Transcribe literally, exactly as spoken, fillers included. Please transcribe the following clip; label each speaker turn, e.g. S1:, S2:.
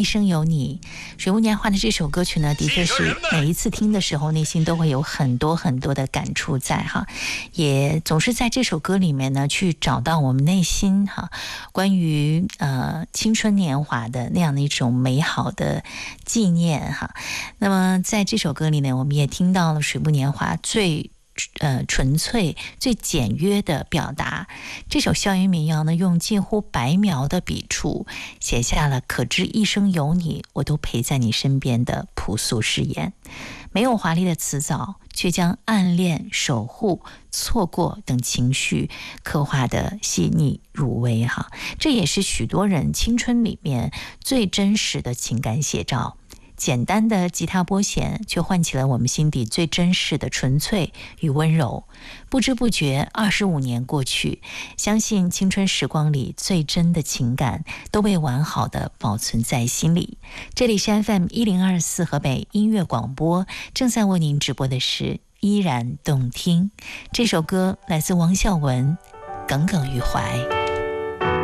S1: 生有你》。水木年华的这首歌曲呢，的确是每一次听的时候，内心都会有很多很多的感触在哈，也总是在这首歌里面呢，去找到我们内心哈，关于呃青春年华的那样的一种美好的纪念哈。那么在这首歌里呢，我们也听到了水木年华最呃，纯粹、最简约的表达。这首校园民谣呢，用近乎白描的笔触，写下了可知一生有你，我都陪在你身边的朴素誓言。没有华丽的辞藻，却将暗恋、守护、错过等情绪刻画的细腻入微哈。这也是许多人青春里面最真实的情感写照。简单的吉他拨弦，却唤起了我们心底最真实的纯粹与温柔。不知不觉，二十五年过去，相信青春时光里最真的情感都被完好的保存在心里。这里是 F M 一零二四河北音乐广播，正在为您直播的是依然动听。这首歌来自王孝文，耿耿于怀。